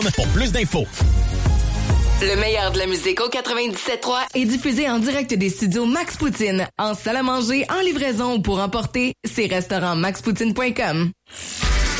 Pour plus d'infos. Le meilleur de la musique au 97.3 est diffusé en direct des studios Max Poutine, en salle à manger, en livraison ou pour emporter, c'est restaurant maxpoutine.com.